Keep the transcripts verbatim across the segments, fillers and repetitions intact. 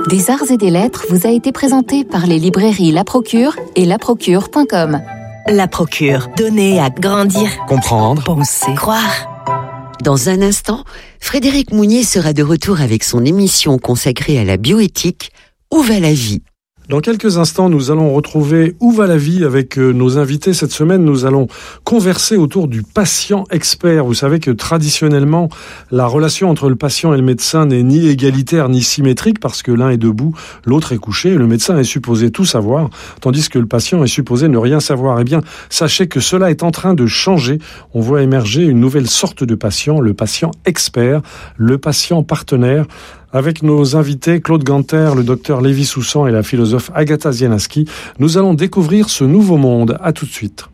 Des arts et des lettres vous a été présenté par les librairies La Procure et la procure point com. La Procure, donner à grandir, comprendre, penser, croire. Dans un instant, Frédéric Mounier sera de retour avec son émission consacrée à la bioéthique « Où va la vie ?» Dans quelques instants, nous allons retrouver Où va la vie avec nos invités. Cette semaine, nous allons converser autour du patient expert. Vous savez que traditionnellement, la relation entre le patient et le médecin n'est ni égalitaire ni symétrique parce que l'un est debout, l'autre est couché. Le médecin est supposé tout savoir, tandis que le patient est supposé ne rien savoir. Eh bien, sachez que cela est en train de changer. On voit émerger une nouvelle sorte de patient, le patient expert, le patient partenaire. Avec nos invités, Claude Ganter, le docteur Lévi Soussan et la philosophe Agatha Zielinski, nous allons découvrir ce nouveau monde. À tout de suite.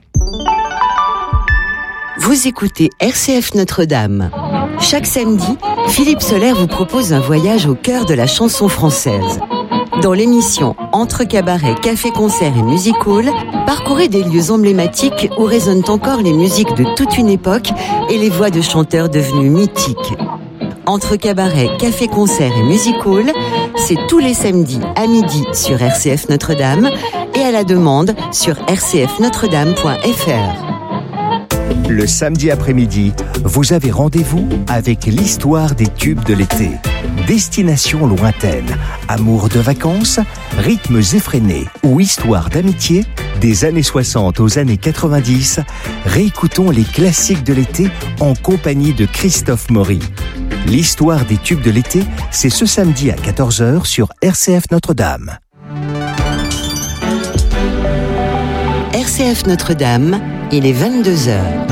Vous écoutez R C F Notre-Dame. Chaque samedi, Philippe Soler vous propose un voyage au cœur de la chanson française. Dans l'émission Entre cabaret, café, concert et music hall, parcourez des lieux emblématiques où résonnent encore les musiques de toute une époque et les voix de chanteurs devenus mythiques. Entre cabaret, café, concert et music hall, c'est tous les samedis à midi sur R C F Notre-Dame et à la demande sur r c f notre dame point f r. Le samedi après-midi, vous avez rendez-vous avec l'histoire des tubes de l'été. Destination lointaine, amour de vacances, rythmes effrénés ou histoire d'amitié, des années soixante aux années quatre-vingt-dix, réécoutons les classiques de l'été en compagnie de Christophe Maury. L'histoire des tubes de l'été, c'est ce samedi à quatorze heures sur R C F Notre-Dame. R C F Notre-Dame, il est vingt-deux heures.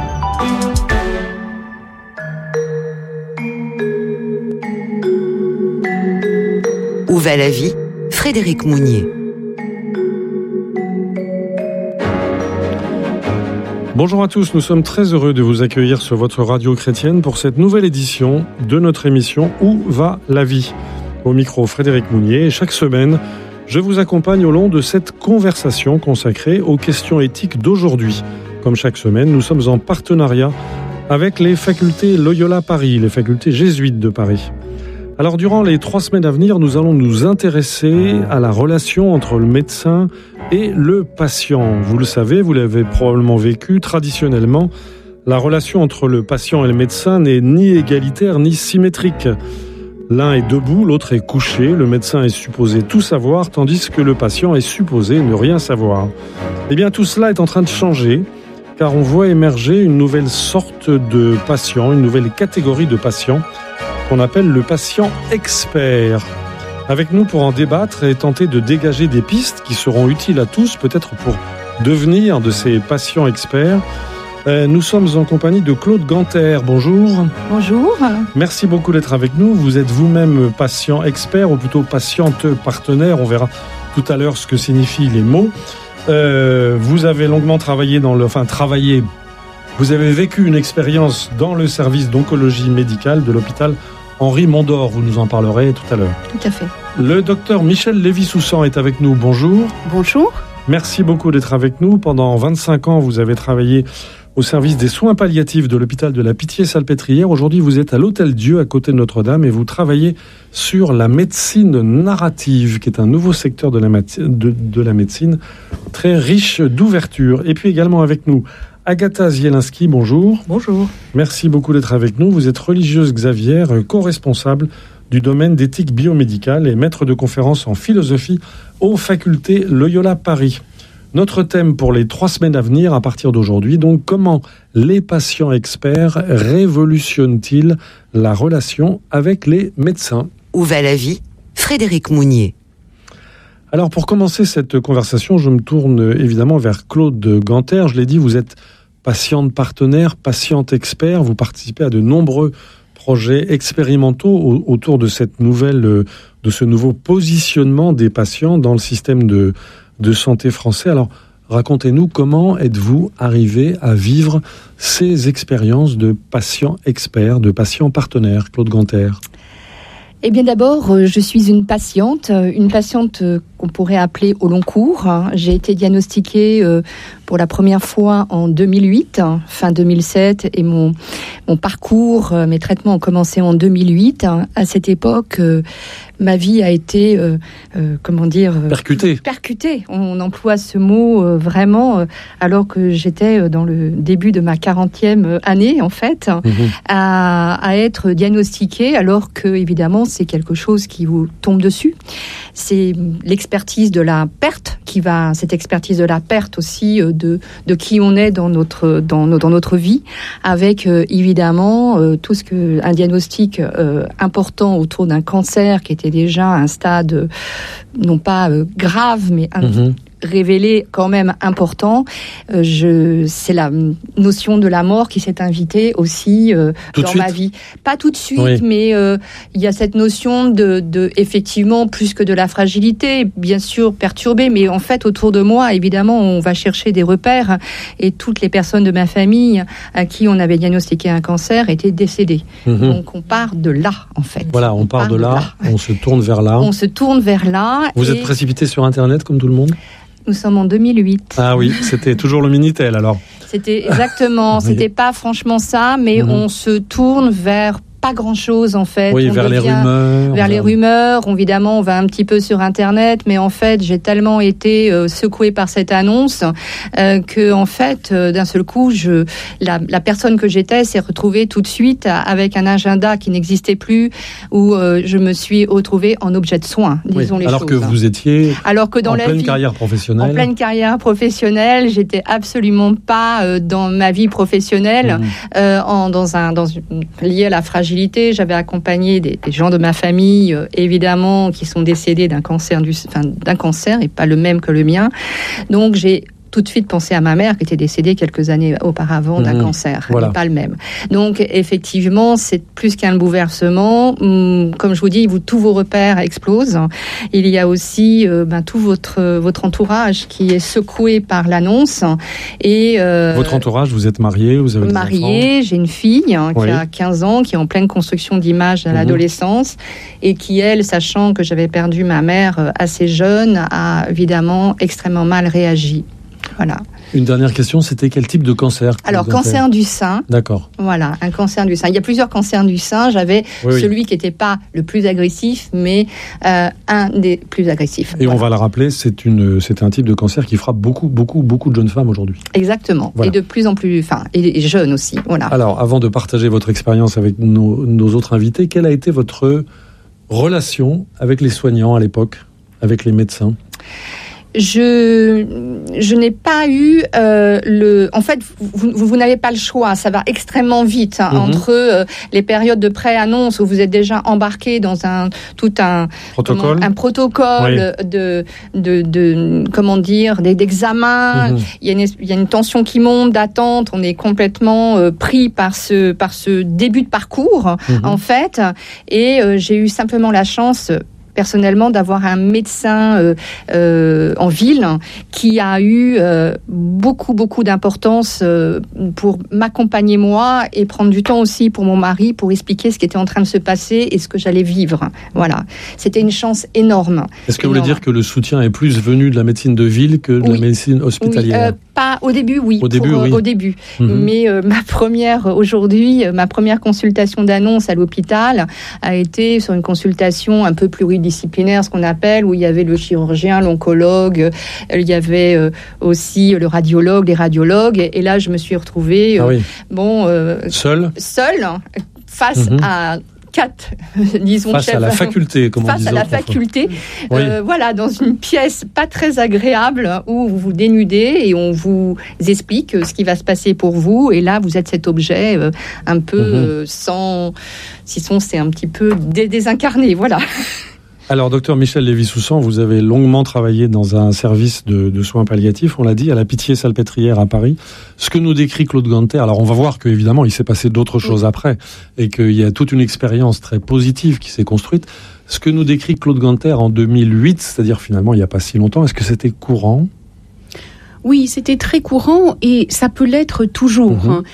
Où va la vie ? Frédéric Mounier. Bonjour à tous, nous sommes très heureux de vous accueillir sur votre radio chrétienne pour cette nouvelle édition de notre émission Où va la vie ? Au micro, Frédéric Mounier, et chaque semaine, je vous accompagne au long de cette conversation consacrée aux questions éthiques d'aujourd'hui. Comme chaque semaine, nous sommes en partenariat avec les facultés Loyola Paris, les facultés jésuites de Paris. Alors, durant les trois semaines à venir, nous allons nous intéresser à la relation entre le médecin et le patient. Vous le savez, vous l'avez probablement vécu, traditionnellement, la relation entre le patient et le médecin n'est ni égalitaire ni symétrique. L'un est debout, l'autre est couché, le médecin est supposé tout savoir, tandis que le patient est supposé ne rien savoir. Eh bien, tout cela est en train de changer, car on voit émerger une nouvelle sorte de patient, une nouvelle catégorie de patients, qu'on appelle le patient expert. Avec nous pour en débattre et tenter de dégager des pistes qui seront utiles à tous, peut-être pour devenir de ces patients experts. Euh, nous sommes en compagnie de Claude Ganter. Bonjour. Bonjour. Merci beaucoup d'être avec nous. Vous êtes vous-même patient expert, ou plutôt patiente partenaire. On verra tout à l'heure ce que signifient les mots. Euh, vous avez longuement travaillé dans le... Enfin, travaillé... Vous avez vécu une expérience dans le service d'oncologie médicale de l'hôpital Henri Mondor, vous nous en parlerez tout à l'heure. Tout à fait. Le docteur Michel Lévi Soussan est avec nous. Bonjour. Bonjour. Merci beaucoup d'être avec nous. Pendant vingt-cinq ans, vous avez travaillé au service des soins palliatifs de l'hôpital de la Pitié-Salpêtrière. Aujourd'hui, vous êtes à l'Hôtel Dieu, à côté de Notre-Dame, et vous travaillez sur la médecine narrative, qui est un nouveau secteur de la, mat- de, de la médecine, très riche d'ouverture. Et puis également avec nous, Agatha Zielinski, bonjour. Bonjour. Merci beaucoup d'être avec nous. Vous êtes religieuse Xavier, co-responsable du domaine d'éthique biomédicale et maître de conférences en philosophie aux facultés Loyola Paris. Notre thème pour les trois semaines à venir, à partir d'aujourd'hui, donc comment les patients experts révolutionnent-ils la relation avec les médecins ? Où va la vie ? Frédéric Mounier. Alors pour commencer cette conversation, je me tourne évidemment vers Claude Ganter. Je l'ai dit, vous êtes patiente partenaire, patiente expert. Vous participez à de nombreux projets expérimentaux autour de cette nouvelle, de ce nouveau positionnement des patients dans le système de, de santé français. Alors racontez-nous, comment êtes-vous arrivé à vivre ces expériences de patients experts, de patients partenaires, Claude Ganter ? Eh bien d'abord, je suis une patiente, une patiente qu'on pourrait appeler au long cours. J'ai été diagnostiquée euh, pour la première fois en deux mille huit, fin deux mille sept, et mon, mon parcours, euh, mes traitements ont commencé en deux mille huit. À cette époque, euh, ma vie a été, euh, euh, comment dire... Euh, percutée. Percutée. On emploie ce mot euh, vraiment, euh, alors que j'étais dans le début de ma quarantième année, en fait, mmh. à, à être diagnostiquée, alors que, évidemment, c'est quelque chose qui vous tombe dessus. C'est l'expertise de la perte qui va, cette expertise de la perte aussi euh, de, de qui on est dans notre, dans, dans notre vie, avec euh, évidemment euh, tout ce que, un diagnostic euh, important autour d'un cancer qui était déjà à un stade, euh, non pas euh, grave, mais un, mmh. révélé quand même important. Euh, je, c'est la notion de la mort qui s'est invitée aussi euh, dans ma vie. Pas tout de suite, oui. mais euh, il y a cette notion de, de, effectivement, plus que de la fragilité, bien sûr perturbée, mais en fait, autour de moi, évidemment, on va chercher des repères, et toutes les personnes de ma famille à qui on avait diagnostiqué un cancer étaient décédées. Mmh. Donc, on part de là, en fait. Voilà, on, on part, part de, là, de là, on se tourne vers là. On se tourne vers là. Vous et... êtes précipité sur Internet, comme tout le monde ? Nous sommes en deux mille huit. Ah oui, c'était toujours le Minitel alors. C'était exactement, c'était pas franchement ça, mais mmh. on se tourne vers pas grand-chose en fait. Oui, on vers les rumeurs. Vers les rumeurs, évidemment, on va un petit peu sur Internet, mais en fait, j'ai tellement été euh, secouée par cette annonce euh, que en fait, euh, d'un seul coup, je, la, la personne que j'étais s'est retrouvée tout de suite avec un agenda qui n'existait plus, où euh, je me suis retrouvée en objet de soin, disons oui, les alors choses. Alors que vous étiez alors que dans en la pleine vie, carrière professionnelle. En pleine carrière professionnelle, j'étais absolument pas euh, dans ma vie professionnelle, mmh. euh, en, dans un, dans une, liée à la fragilité. J'avais accompagné des, des gens de ma famille, euh, évidemment, qui sont décédés d'un cancer, du, enfin, d'un cancer et pas le même que le mien. Donc, j'ai tout de suite pensé à ma mère qui était décédée quelques années auparavant d'un mmh, cancer, voilà. Pas le même. Donc effectivement, c'est plus qu'un bouleversement. Comme je vous dis, vous, tous vos repères explosent. Il y a aussi euh, ben, tout votre votre entourage qui est secoué par l'annonce. Et euh, votre entourage, vous êtes mariée, vous avez des mariée, j'ai une fille hein, qui oui. a quinze ans, qui est en pleine construction d'image à mmh. l'adolescence, et qui elle, sachant que j'avais perdu ma mère assez jeune, a évidemment extrêmement mal réagi. Voilà. Une dernière question, c'était quel type de cancer ? Alors, cancer fait du sein. D'accord. Voilà, un cancer du sein. Il y a plusieurs cancers du sein. J'avais oui, celui oui. qui n'était pas le plus agressif, mais euh, un des plus agressifs. Et voilà. on va le rappeler, c'est, une, c'est un type de cancer qui frappe beaucoup, beaucoup, beaucoup de jeunes femmes aujourd'hui. Exactement. Voilà. Et de plus en plus, enfin, et, et jeunes aussi. Voilà. Alors, avant de partager votre expérience avec nos, nos autres invités, quelle a été votre relation avec les soignants à l'époque, avec les médecins ? Je, je n'ai pas eu euh, le. En fait, vous, vous, vous n'avez pas le choix. Ça va extrêmement vite hein, mm-hmm. entre euh, les périodes de pré-annonce où vous êtes déjà embarqué dans un tout un protocole, comment, un protocole oui. de, de de comment dire d'examen. Mm-hmm. Il y a une il y a une tension qui monte d'attente. On est complètement euh, pris par ce par ce début de parcours mm-hmm. en fait. Et euh, j'ai eu simplement la chance. Personnellement, d'avoir un médecin euh, euh, en ville qui a eu euh, beaucoup, beaucoup d'importance euh, pour m'accompagner moi et prendre du temps aussi pour mon mari pour expliquer ce qui était en train de se passer et ce que j'allais vivre. Voilà. C'était une chance énorme. Est-ce que énorme. vous voulez dire que le soutien est plus venu de la médecine de ville que de oui. la médecine hospitalière ? Oui, euh, pas au début, oui. Au début, pour, oui. Au début. Mm-hmm. Mais euh, ma première, aujourd'hui, ma première consultation d'annonce à l'hôpital a été sur une consultation un peu pluridisciplinaire, ce qu'on appelle, où il y avait le chirurgien, l'oncologue, il y avait euh, aussi le radiologue, les radiologues, et, et là je me suis retrouvée euh, ah oui. bon euh, seule, seule face mm-hmm. à quatre, disons face chef, à la faculté, comme on face disait à la autrefois. faculté, oui. euh, voilà, dans une pièce pas très agréable où vous vous dénudez et on vous explique ce qui va se passer pour vous. Et là, vous êtes cet objet euh, un peu mm-hmm. euh, sans, sinon c'est un petit peu dé- désincarné, voilà. Alors, docteur Michel Lévy-Soussan, vous avez longuement travaillé dans un service de, de soins palliatifs, on l'a dit, à la Pitié-Salpêtrière à Paris. Ce que nous décrit Claude Ganter, alors on va voir qu'évidemment, il s'est passé d'autres choses après, et qu'il y a toute une expérience très positive qui s'est construite. Ce que nous décrit Claude Ganter en deux mille huit, c'est-à-dire finalement il n'y a pas si longtemps, est-ce que c'était courant ? Oui, c'était très courant, et ça peut l'être toujours. Mmh. Hein.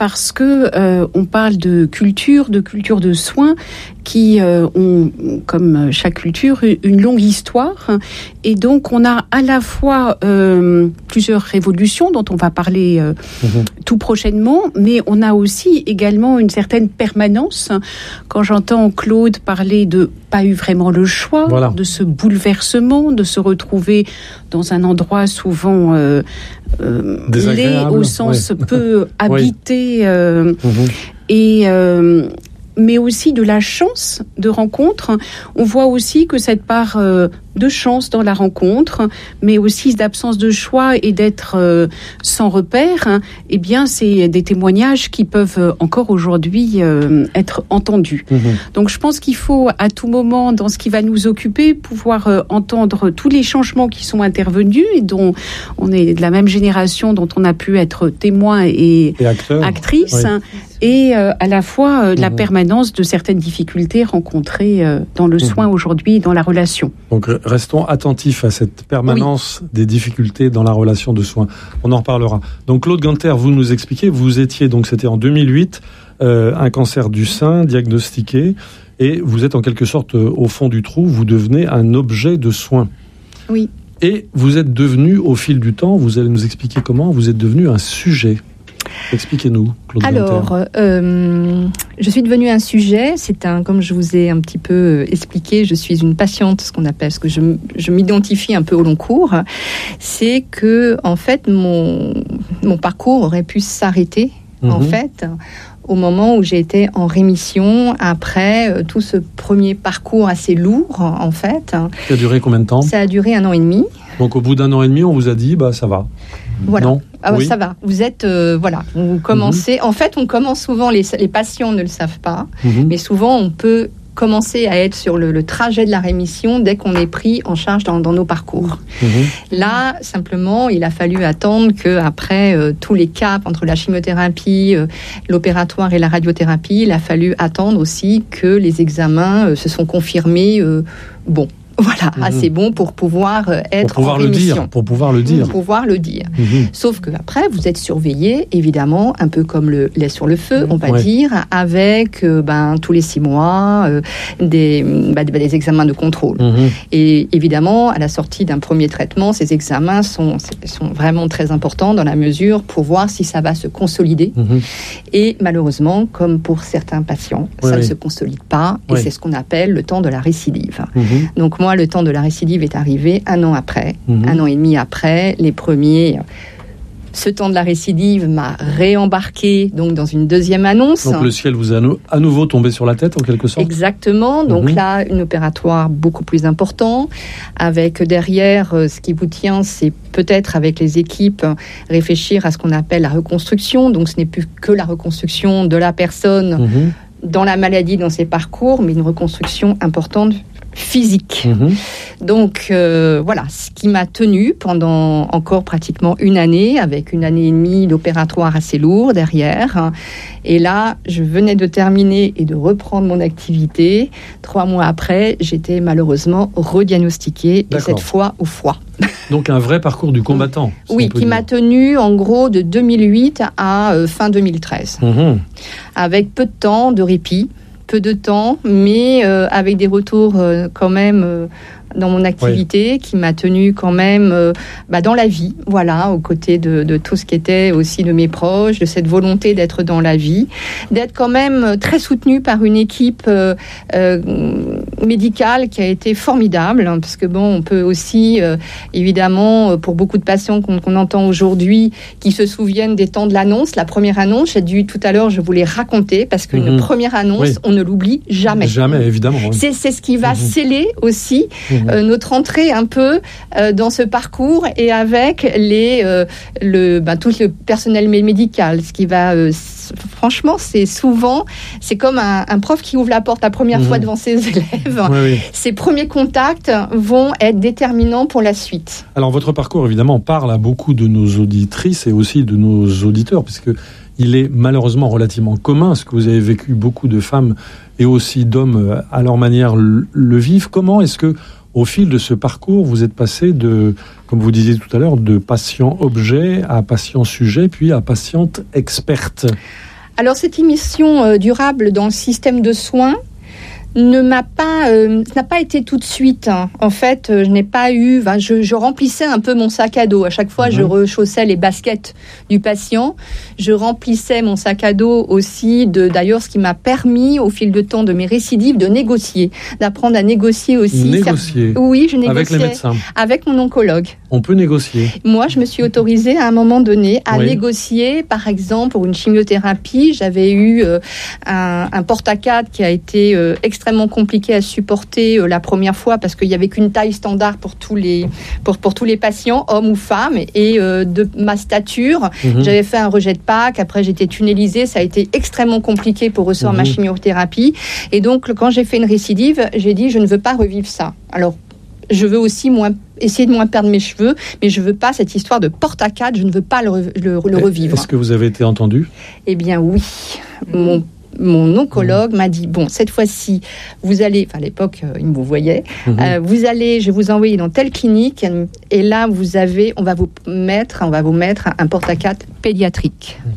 parce que euh, on parle de culture, de culture de soins qui euh, ont, comme chaque culture, une longue histoire. Et donc, on a à la fois euh, plusieurs révolutions dont on va parler euh, mmh. tout prochainement, mais on a aussi également une certaine permanence. Quand j'entends Claude parler de pas eu vraiment le choix, voilà. de ce bouleversement, de se retrouver dans un endroit souvent euh, euh, laid au sens ouais. peu habité, euh, mmh. et euh, mais aussi de la chance de rencontre. On voit aussi que cette part euh, de chance dans la rencontre, mais aussi d'absence de choix et d'être euh, sans repère, hein, eh bien, c'est des témoignages qui peuvent encore aujourd'hui euh, être entendus. Mmh. Donc, je pense qu'il faut à tout moment, dans ce qui va nous occuper, pouvoir euh, entendre tous les changements qui sont intervenus et dont on est de la même génération, dont on a pu être témoin et, et acteur, actrice, oui. hein, et euh, à la fois euh, mmh. la permanence de certaines difficultés rencontrées euh, dans le mmh. soin aujourd'hui et dans la relation. Donc, restons attentifs à cette permanence oui. des difficultés dans la relation de soins. On en reparlera. Donc Claude Ganter, vous nous expliquez, vous étiez, donc c'était en deux mille huit, euh, un cancer du sein diagnostiqué, et vous êtes en quelque sorte euh, au fond du trou, vous devenez un objet de soin. Oui. Et vous êtes devenu, au fil du temps, vous allez nous expliquer comment, vous êtes devenu un sujet. Expliquez-nous, Claude Alors, euh, je suis devenue un sujet. C'est un, comme je vous ai un petit peu expliqué, je suis une patiente, ce qu'on appelle, ce que je, je m'identifie un peu au long cours. C'est que, en fait, mon mon parcours aurait pu s'arrêter, mmh. en fait, au moment où j'ai été en rémission après euh, tout ce premier parcours assez lourd, en fait. Ça a duré combien de temps ? Ça a duré un an et demi. Donc, au bout d'un an et demi, on vous a dit, bah, ça va. Voilà. Non ah, oui. Ça va. Vous êtes, euh, voilà, vous commencez. Mm-hmm. En fait, on commence souvent, les, les patients ne le savent pas, mm-hmm. mais souvent, on peut commencer à être sur le, le trajet de la rémission dès qu'on est pris en charge dans, dans nos parcours. Mmh. Là, simplement, il a fallu attendre qu'après euh, tous les caps entre la chimiothérapie, euh, l'opératoire et la radiothérapie, il a fallu attendre aussi que les examens euh, se sont confirmés euh, bons. Voilà, mmh. assez bon pour pouvoir être pour pouvoir en rémission. Le dire, pour pouvoir le dire. Pour pouvoir le dire. Mmh. Sauf qu'après, vous êtes surveillé, évidemment, un peu comme le lait sur le feu, on va ouais. dire, avec euh, ben, tous les six mois euh, des, bah, des examens de contrôle. Mmh. Et évidemment, à la sortie d'un premier traitement, ces examens sont, sont vraiment très importants dans la mesure pour voir si ça va se consolider. Mmh. Et malheureusement, comme pour certains patients, ouais, ça ouais. ne se consolide pas. Et ouais. c'est ce qu'on appelle le temps de la récidive. Mmh. Donc, moi, le temps de la récidive est arrivé un an après, mmh. un an et demi après, les premiers. Ce temps de la récidive m'a réembarqué donc dans une deuxième annonce. Donc le ciel vous a à nouveau tombé sur la tête en quelque sorte. Exactement. Donc mmh. là, une opératoire beaucoup plus important, avec derrière ce qui vous tient, c'est peut-être avec les équipes réfléchir à ce qu'on appelle la reconstruction. Donc ce n'est plus que la reconstruction de la personne mmh. dans la maladie, dans ses parcours, mais une reconstruction importante physique. Mmh. Donc euh, voilà, ce qui m'a tenue pendant encore pratiquement une année, avec une année et demie d'opératoire assez lourd derrière. Et là, je venais de terminer et de reprendre mon activité. Trois mois après, j'étais malheureusement rediagnostiquée, D'accord. et cette fois au foie. Donc un vrai parcours du combattant. Si oui, qui dire. m'a tenue en gros de deux mille huit à euh, fin deux mille treize. Mmh. Avec peu de temps de répit. Peu de temps, mais euh, avec des retours euh, quand même euh, dans mon activité, oui. qui m'a tenue quand même euh, bah, dans la vie, voilà, aux côtés de, de tout ce qui était aussi de mes proches, de cette volonté d'être dans la vie, d'être quand même très soutenue par une équipe euh, euh, médicale qui a été formidable, hein, parce que bon, on peut aussi, euh, évidemment, pour beaucoup de patients qu'on, qu'on entend aujourd'hui, qui se souviennent des temps de l'annonce, la première annonce, j'ai dû tout à l'heure, je vous l'ai raconter, parce qu'une mmh. première annonce, oui. on ne l'oublie jamais. Jamais, évidemment. Oui. C'est, c'est ce qui va mmh. sceller aussi mmh. Euh, notre entrée un peu euh, dans ce parcours et avec les, euh, le, ben, tout le personnel médical. Ce qui va, euh, franchement, c'est souvent, c'est comme un, un prof qui ouvre la porte la première mmh. fois devant ses élèves. Oui, oui. Ces premiers contacts vont être déterminants pour la suite. Alors, votre parcours, évidemment, parle à beaucoup de nos auditrices et aussi de nos auditeurs, puisque il est malheureusement relativement commun, ce que vous avez vécu, beaucoup de femmes et aussi d'hommes à leur manière le vivent. Comment est-ce que, au fil de ce parcours, vous êtes passé de, comme vous disiez tout à l'heure, de patient objet à patient sujet, puis à patiente experte ? Alors, cette émission euh, durable dans le système de soins ne m'a pas, euh, n'a pas été tout de suite. Hein. En fait, euh, je n'ai pas eu. Enfin, je, je remplissais un peu mon sac à dos. À chaque fois, mmh. je rechaussais les baskets du patient. Je remplissais mon sac à dos aussi. De, d'ailleurs, ce qui m'a permis, au fil de temps de mes récidives, de négocier, d'apprendre à négocier aussi. Négocier. Oui, je négociais avec les médecins. Avec mon oncologue. On peut négocier. Moi, je me suis autorisée à un moment donné à oui. négocier. Par exemple, pour une chimiothérapie, j'avais eu euh, un, un porte-à-quatre qui a été euh, extrêmement extrêmement compliqué à supporter euh, la première fois parce qu'il n'y avait qu'une taille standard pour tous les, pour, pour tous les patients, hommes ou femmes, et euh, de ma stature. Mmh. J'avais fait un rejet de Pâques, après j'étais tunnelisée, ça a été extrêmement compliqué pour recevoir mmh. ma chimiothérapie. Et donc, quand j'ai fait une récidive, j'ai dit, je ne veux pas revivre ça. Alors, je veux aussi moins, essayer de moins perdre mes cheveux, mais je ne veux pas cette histoire de porte-à-quatre, je ne veux pas le, le, le revivre. Est-ce que vous avez été entendu ? Eh bien, oui. Mmh. Mon Mon oncologue mmh. m'a dit, bon, cette fois-ci, vous allez, enfin à l'époque, euh, il me voyait, mmh. euh, vous allez, je vais vous envoyer dans telle clinique, et là, vous avez, on va vous mettre, on va vous mettre un porte-à-quatre pédiatrique. Mmh.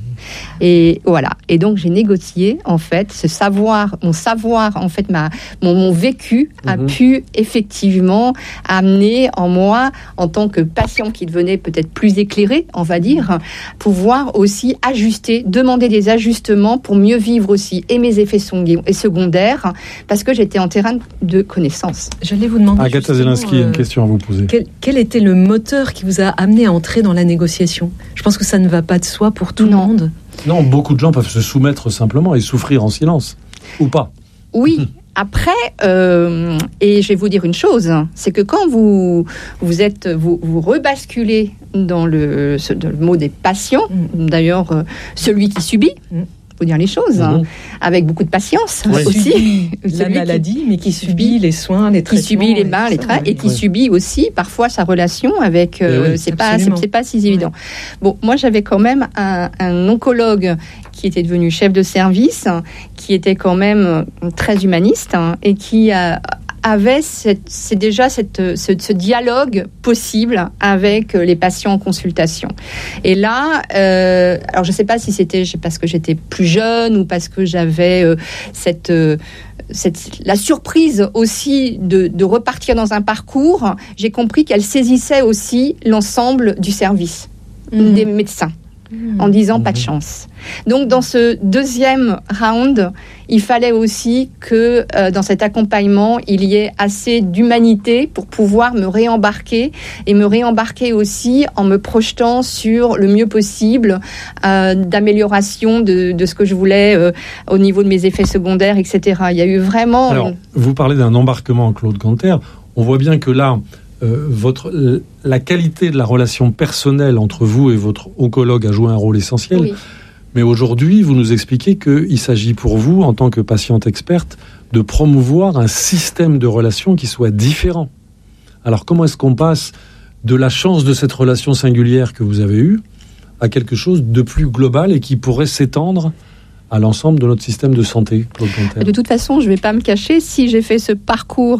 Et voilà. Et donc, j'ai négocié, en fait, ce savoir, mon savoir, en fait, ma, mon, mon vécu mmh. a pu effectivement amener en moi, en tant que patient qui devenait peut-être plus éclairé, on va dire, pouvoir aussi ajuster, demander des ajustements pour mieux vivre aussi et mes effets secondaires, parce que j'étais en terrain de connaissance. J'allais vous demander. Agatha Zelinski, euh, une question à vous poser. Quel, quel était le moteur qui vous a amené à entrer dans la négociation ? Je pense que ça ne va pas de soi pour tout non. le monde. Non, beaucoup de gens peuvent se soumettre simplement et souffrir en silence, ou pas. Oui. Après, euh, et je vais vous dire une chose, c'est que quand vous vous êtes vous, vous rebasculez dans le, ce, dans le mot des patients, mmh. d'ailleurs euh, celui qui subit. Mmh. Faut dire les choses, mmh. hein, avec beaucoup de patience oui. aussi. La maladie, qui, mais qui subit les soins, les traitements. Qui subit les bains, les traits, oui. et qui oui. subit aussi parfois sa relation avec. Euh, oui, c'est pas, c'est, c'est pas si évident. Oui. Bon, moi j'avais quand même un, un oncologue qui était devenu chef de service, qui était quand même très humaniste hein, et qui a avait cette, c'est déjà cette, ce, ce dialogue possible avec les patients en consultation. Et là, euh, alors je ne sais pas si c'était parce que j'étais plus jeune ou parce que j'avais euh, cette, euh, cette, la surprise aussi de, de repartir dans un parcours, j'ai compris qu'elle saisissait aussi l'ensemble du service, mmh. des médecins. En disant mmh. pas de chance. Donc dans ce deuxième round, il fallait aussi que euh, dans cet accompagnement, il y ait assez d'humanité pour pouvoir me réembarquer et me réembarquer aussi en me projetant sur le mieux possible euh, d'amélioration de, de ce que je voulais euh, au niveau de mes effets secondaires, et cetera. Il y a eu vraiment... Alors, vous parlez d'un embarquement, Claude Ganter. On voit bien que là... Euh, votre, la qualité de la relation personnelle entre vous et votre oncologue a joué un rôle essentiel. Oui. Mais aujourd'hui, vous nous expliquez qu'il s'agit pour vous, en tant que patiente experte, de promouvoir un système de relations qui soit différent. Alors, comment est-ce qu'on passe de la chance de cette relation singulière que vous avez eue à quelque chose de plus global et qui pourrait s'étendre à l'ensemble de notre système de santé, Claude Ganter? De toute façon, je ne vais pas me cacher, si j'ai fait ce parcours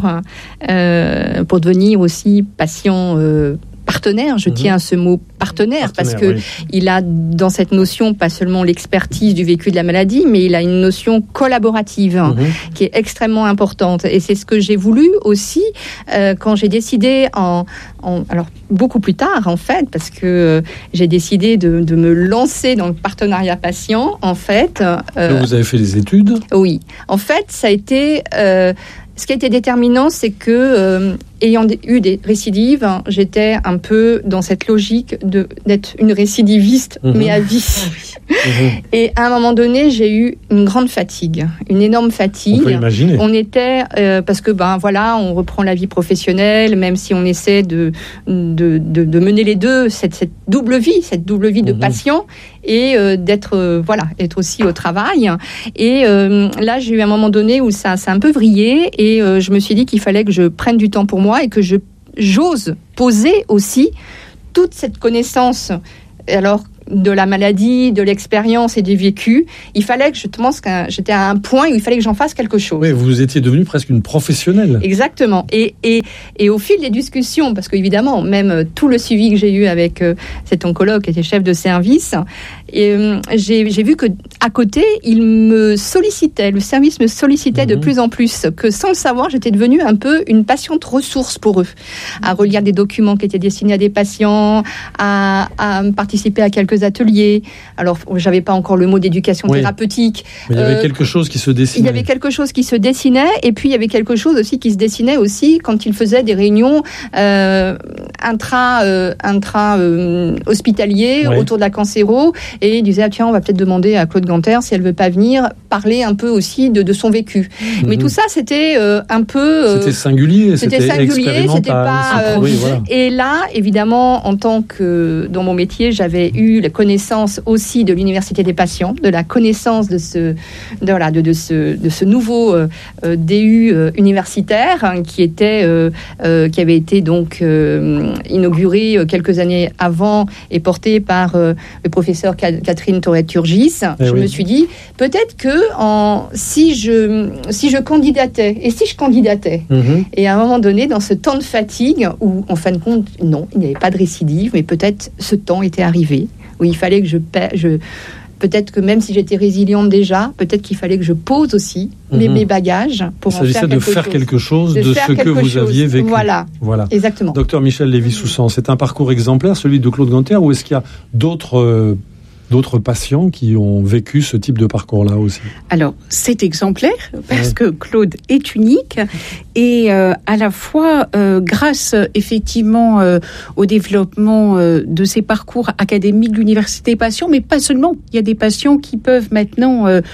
euh, pour devenir aussi patient euh, partenaire, je mmh. tiens à ce mot partenaire, partenaire parce que oui. il a dans cette notion pas seulement l'expertise du vécu de la maladie, mais il a une notion collaborative mmh. qui est extrêmement importante. Et c'est ce que j'ai voulu aussi euh, quand j'ai décidé, en, en, alors beaucoup plus tard en fait, parce que euh, j'ai décidé de, de me lancer dans le partenariat patient, en fait. Euh, Donc vous avez fait des études ? Oui. En fait, ça a été... Euh, ce qui a été déterminant, c'est que, euh, ayant eu des récidives, hein, j'étais un peu dans cette logique de, d'être une récidiviste, mmh. mais à vie. Mmh. Et à un moment donné, j'ai eu une grande fatigue, une énorme fatigue. On peut imaginer. On était, euh, parce que, ben voilà, on reprend la vie professionnelle, même si on essaie de, de, de, de mener les deux, cette, cette double vie, cette double vie de mmh. patient, et euh, d'être, euh, voilà, être aussi au travail. Et euh, là, j'ai eu un moment donné où ça, ça a un peu vrillé, et Et euh, je me suis dit qu'il fallait que je prenne du temps pour moi et que je, j'ose poser aussi toute cette connaissance. Alors, de la maladie, de l'expérience et du vécu, il fallait que je pense que j'étais à un point où il fallait que j'en fasse quelque chose. Oui, vous étiez devenue presque une professionnelle. Exactement. Et, et, et au fil des discussions, parce qu'évidemment, même tout le suivi que j'ai eu avec euh, cet oncologue qui était chef de service, et, euh, j'ai, j'ai vu qu'à côté, il me sollicitait, le service me sollicitait mmh. de plus en plus, que sans le savoir, j'étais devenue un peu une patiente ressource pour eux, à relire des documents qui étaient destinés à des patients, à, à participer à quelques ateliers. Alors, j'avais pas encore le mot d'éducation oui. thérapeutique. Mais il y avait euh, quelque chose qui se dessinait. Il y avait quelque chose qui se dessinait, et puis il y avait quelque chose aussi qui se dessinait aussi quand il faisait des réunions euh, intra, euh, intra euh, hospitaliers oui. autour de la cancéro, et il disait ah, tiens, on va peut-être demander à Claude Ganter si elle veut pas venir parler un peu aussi de, de son vécu. Mmh. Mais tout ça, c'était euh, un peu. Euh, c'était singulier, c'était, c'était singulier, c'était pas. Euh, oui, voilà. Et là, évidemment, en tant que dans mon métier, j'avais eu la connaissance aussi de l'université des patients, de la connaissance de ce, de, voilà, de, de ce, de ce nouveau euh, D U euh, universitaire hein, qui était, euh, euh, qui avait été donc euh, inauguré quelques années avant et porté par euh, le professeur Catherine Tourette-Turgis. Eh je oui. me suis dit peut-être que en, si je si je candidatais et si je candidatais mm-hmm. et à un moment donné dans ce temps de fatigue où en fin de compte non il n'y avait pas de récidive mais peut-être ce temps était arrivé où il fallait que je je peut-être que même si j'étais résiliente déjà, peut-être qu'il fallait que je pose aussi mmh. mes, mes bagages pour en faire quelque chose. Il s'agissait de faire quelque chose de, de ce que vous chose. aviez vécu. Voilà, voilà. Exactement. Docteur Michel Lévy-Soussan, c'est un parcours exemplaire, celui de Claude Ganter, ou est-ce qu'il y a d'autres... Euh, d'autres patients qui ont vécu ce type de parcours-là aussi? Alors, c'est exemplaire parce ouais. que Claude est unique et euh, à la fois euh, grâce effectivement euh, au développement euh, de ces parcours académiques de l'université des patients, mais pas seulement. Il y a des patients qui peuvent maintenant euh,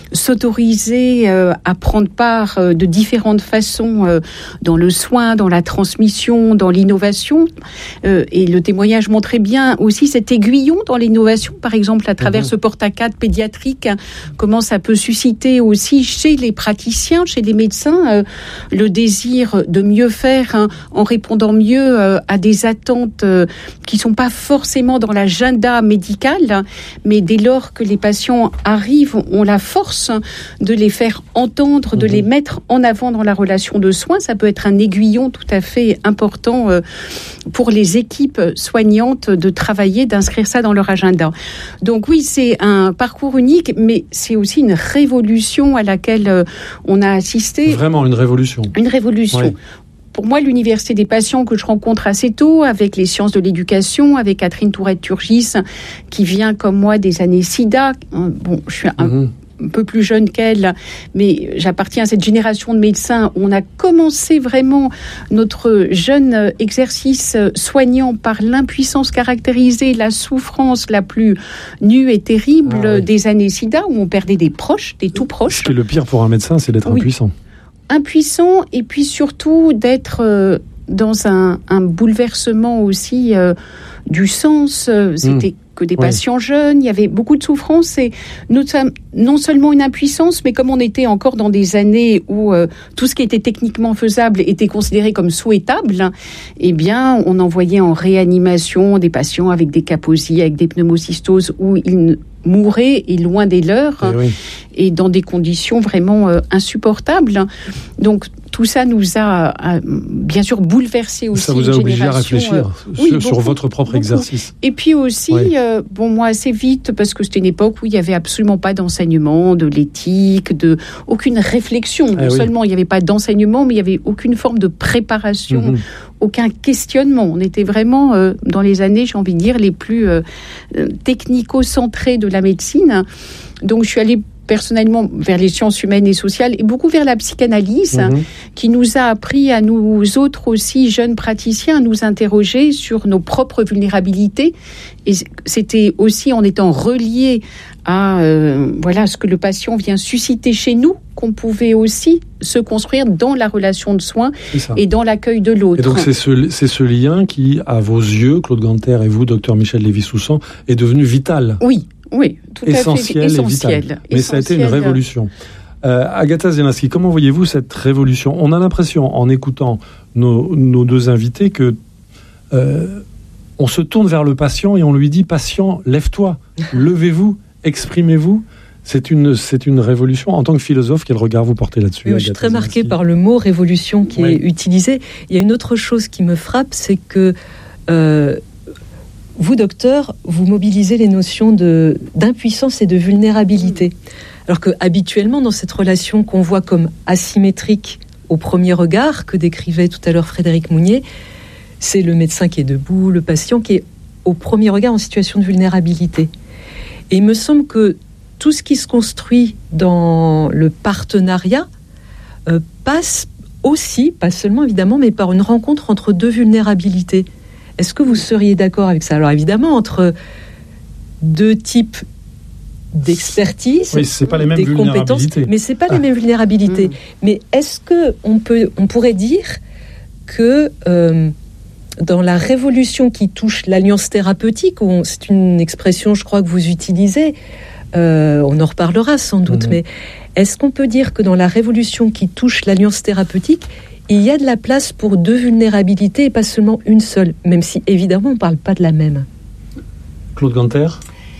s'autoriser euh, à prendre part euh, de différentes façons euh, dans le soin, dans la transmission, dans l'innovation. Euh, et le témoignage montrait bien aussi cet aiguillon dans l'innovation, par exemple à travers mmh. ce porte-à-quatre pédiatrique, hein, comment ça peut susciter aussi chez les praticiens, chez les médecins, euh, le désir de mieux faire hein, en répondant mieux euh, à des attentes euh, qui ne sont pas forcément dans l'agenda médical, hein, mais dès lors que les patients arrivent, on la force de les faire entendre, de mmh. les mettre en avant dans la relation de soins. Ça peut être un aiguillon tout à fait important euh, pour les équipes soignantes de travailler, d'inscrire ça dans leur agenda. Donc oui, c'est un parcours unique, mais c'est aussi une révolution à laquelle euh, on a assisté. Vraiment une révolution. Une révolution. Oui. Pour moi, l'université des patients que je rencontre assez tôt, avec les sciences de l'éducation, avec Catherine Tourette-Turgis, qui vient comme moi des années SIDA. Bon, je suis un... Mmh. un peu plus jeune qu'elle, mais j'appartiens à cette génération de médecins où on a commencé vraiment notre jeune exercice soignant par l'impuissance caractérisée, la souffrance la plus nue et terrible ah oui. des années SIDA, où on perdait des proches, des tout proches. Ce qui est le pire pour un médecin, c'est d'être oui. impuissant. Impuissant, et puis surtout d'être euh, dans un, un bouleversement aussi euh, du sens. C'était mmh. que des oui. patients jeunes, il y avait beaucoup de souffrance et non seulement une impuissance, mais comme on était encore dans des années où euh, tout ce qui était techniquement faisable était considéré comme souhaitable, eh bien, on envoyait en réanimation des patients avec des kaposies, avec des pneumocystoses où ils mouraient et loin des leurs et, oui. et dans des conditions vraiment euh, insupportables. Donc, tout ça nous a, a bien sûr bouleversé aussi. Ça vous a obligé à réfléchir euh, oui, sur, sur votre propre beaucoup. exercice. Et puis aussi, oui. euh, bon, moi assez vite, parce que c'était une époque où il n'y avait absolument pas d'enseignement, de l'éthique, de aucune réflexion. Non eh seulement oui. il n'y avait pas d'enseignement, mais il n'y avait aucune forme de préparation, mm-hmm. aucun questionnement. On était vraiment euh, dans les années, j'ai envie de dire, les plus euh, technico-centrées de la médecine. Donc je suis allée personnellement vers les sciences humaines et sociales et beaucoup vers la psychanalyse mmh. qui nous a appris à nous autres aussi jeunes praticiens à nous interroger sur nos propres vulnérabilités et c'était aussi en étant reliés à euh, voilà ce que le patient vient susciter chez nous qu'on pouvait aussi se construire dans la relation de soins et dans l'accueil de l'autre. Et donc c'est ce, c'est ce lien qui, à vos yeux, Claude Ganter et vous, docteur Michel Lévy-Soussan, est devenu vital. Oui. Oui, tout essentiel à fait essentiel. Et vital. Mais ça a été une révolution. Euh, Agatha Zielinski, comment voyez-vous cette révolution ? On a l'impression, en écoutant nos, nos deux invités, que euh, on se tourne vers le patient et on lui dit « Patient, lève-toi, levez-vous, exprimez-vous ». C'est une, c'est une révolution. En tant que philosophe, quel regard vous portez là-dessus? Oui, je suis très marquée par le mot révolution qui oui. est utilisé. Il y a une autre chose qui me frappe, c'est que euh, vous, docteur, vous mobilisez les notions de, d'impuissance et de vulnérabilité. Alors que habituellement, dans cette relation qu'on voit comme asymétrique au premier regard, que décrivait tout à l'heure Frédéric Mounier, c'est le médecin qui est debout, le patient qui est au premier regard en situation de vulnérabilité. Et il me semble que tout ce qui se construit dans le partenariat euh, passe aussi, pas seulement évidemment, mais par une rencontre entre deux vulnérabilités. Est-ce que vous seriez d'accord avec ça? Alors évidemment, entre deux types d'expertise, oui, c'est pas les mêmes des compétences, mais c'est pas ah. les mêmes vulnérabilités. Mmh. Mais est-ce que on peut, on pourrait dire que euh, dans la révolution qui touche l'alliance thérapeutique, où on, c'est une expression, je crois que vous utilisez. Euh, on en reparlera sans doute, mmh. mais est-ce qu'on peut dire que dans la révolution qui touche l'alliance thérapeutique, il y a de la place pour deux vulnérabilités et pas seulement une seule, même si évidemment on ne parle pas de la même? Claude Ganter?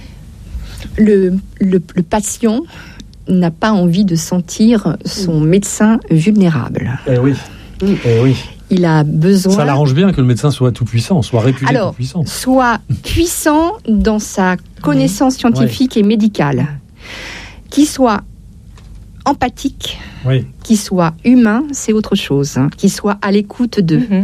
le, le, le patient n'a pas envie de sentir son médecin vulnérable. Eh oui, eh oui. Il a besoin... Ça l'arrange bien que le médecin soit tout puissant, soit réputé Alors, tout puissant. Soit puissant dans sa connaissance mmh. scientifique ouais. et médicale, qu'il soit empathique, oui. qu'il soit humain, c'est autre chose, hein, qu'il soit à l'écoute d'eux, mmh.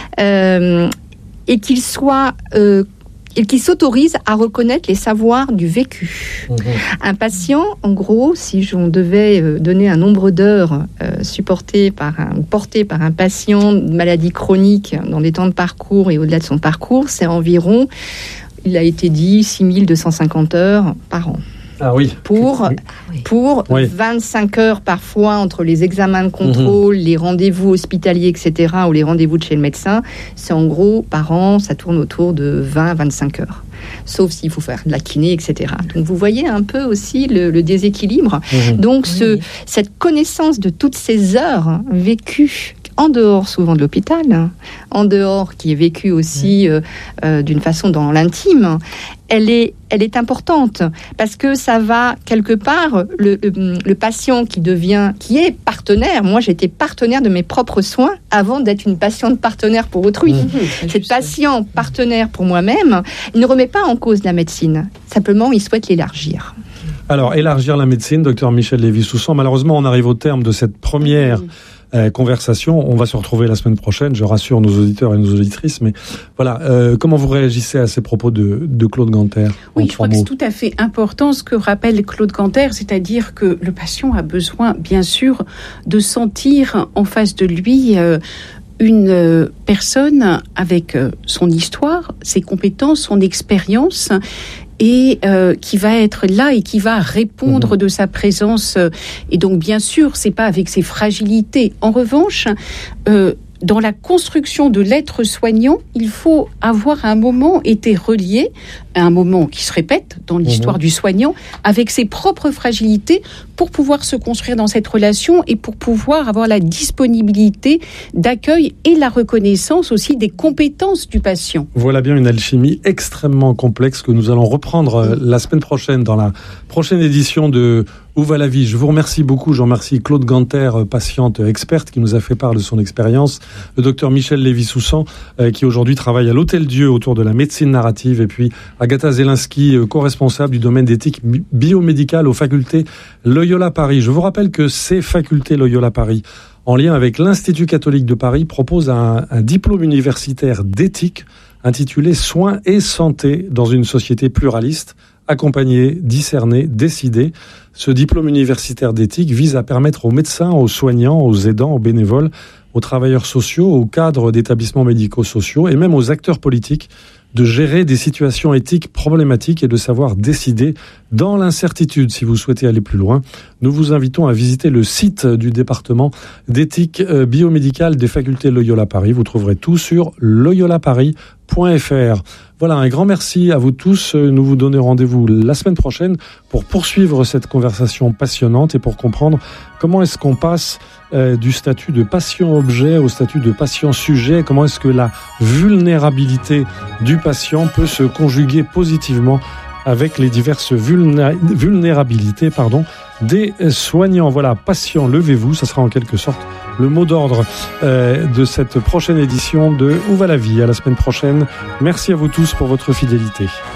euh, et qu'il soit... Euh, et qui s'autorise à reconnaître les savoirs du vécu. Mmh. Un patient, en gros, si on devait donner un nombre d'heures euh, supportées par un, ou portées par un patient de maladie chronique dans des temps de parcours et au-delà de son parcours, c'est environ, il a été dit, six mille deux cent cinquante heures par an. Ah oui. Pour, oui. pour oui. vingt-cinq heures parfois entre les examens de contrôle, mmh. les rendez-vous hospitaliers, et cetera, ou les rendez-vous de chez le médecin, c'est en gros, par an, ça tourne autour de vingt à vingt-cinq heures. Sauf s'il faut faire de la kiné, et cetera. Donc vous voyez un peu aussi le, le déséquilibre. Mmh. Donc ce, oui. cette connaissance de toutes ces heures hein, vécues en dehors souvent de l'hôpital, hein, en dehors qui est vécue aussi euh, euh, d'une façon dans l'intime, elle est, elle est importante parce que ça va quelque part, le, le, le patient qui devient, qui est partenaire, moi j'étais partenaire de mes propres soins avant d'être une patiente partenaire pour autrui. Mmh, Cette patient partenaire pour moi-même, il ne remet pas en cause la médecine, simplement il souhaite l'élargir. Alors, élargir la médecine, docteur Michel Lévy-Soussan, malheureusement on arrive au terme de cette première mmh. Euh, conversation. On va se retrouver la semaine prochaine, je rassure nos auditeurs et nos auditrices, mais voilà, euh, comment vous réagissez à ces propos de, de Claude Ganter? Oui, je crois mots. que c'est tout à fait important ce que rappelle Claude Ganter, c'est-à-dire que le patient a besoin, bien sûr, de sentir en face de lui euh, une euh, personne avec euh, son histoire, ses compétences, son expérience, et euh, qui va être là et qui va répondre mmh. de sa présence. Et donc, bien sûr, c'est pas avec ses fragilités. En revanche, euh, dans la construction de l'être soignant, il faut avoir à un moment été relié, à un moment qui se répète dans l'histoire mmh. du soignant, avec ses propres fragilités pour pouvoir se construire dans cette relation et pour pouvoir avoir la disponibilité d'accueil et la reconnaissance aussi des compétences du patient. Voilà bien une alchimie extrêmement complexe que nous allons reprendre mmh. la semaine prochaine dans la prochaine édition de Où va la vie? Je vous remercie beaucoup. Je remercie Claude Ganter, patiente experte, qui nous a fait part de son expérience. Le docteur Michel Lévy-Soussan, euh, qui aujourd'hui travaille à l'Hôtel-Dieu autour de la médecine narrative. Et puis Agatha Zelinski, euh, co-responsable du domaine d'éthique biomédicale aux facultés Loyola Paris. Je vous rappelle que ces facultés Loyola Paris, en lien avec l'Institut catholique de Paris, proposent un, un diplôme universitaire d'éthique intitulé Soins et santé dans une société pluraliste. Accompagner, discerner, décider. Ce diplôme universitaire d'éthique vise à permettre aux médecins, aux soignants, aux aidants, aux bénévoles, aux travailleurs sociaux, aux cadres d'établissements médico-sociaux et même aux acteurs politiques de gérer des situations éthiques problématiques et de savoir décider dans l'incertitude. Si vous souhaitez aller plus loin, nous vous invitons à visiter le site du département d'éthique biomédicale des facultés Loyola Paris. Vous trouverez tout sur loyola paris point f r. Voilà, un grand merci à vous tous. Nous vous donnons rendez-vous la semaine prochaine pour poursuivre cette conversation passionnante et pour comprendre comment est-ce qu'on passe euh, du statut de patient-objet au statut de patient-sujet, comment est-ce que la vulnérabilité du du patient peut se conjuguer positivement avec les diverses vulné- vulnérabilités pardon, des soignants. Voilà, patient, levez-vous, ça sera en quelque sorte le mot d'ordre euh, de cette prochaine édition de Où va la vie ? À la semaine prochaine. Merci à vous tous pour votre fidélité.